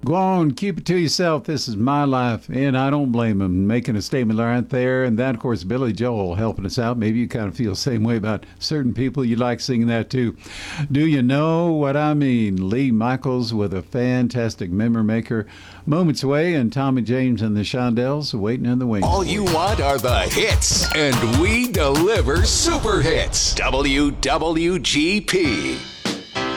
Go on, keep it to yourself. This is my life, and I don't blame him. Making a statement right there, and that, of course, Billy Joel helping us out. Maybe you kind of feel the same way about certain people. You like singing that too. Do you know what I mean? Lee Michaels with a fantastic memory maker. Moments away, and Tommy James and the Shondells waiting in the wings. All you want are the hits, and we deliver super hits. WWGP.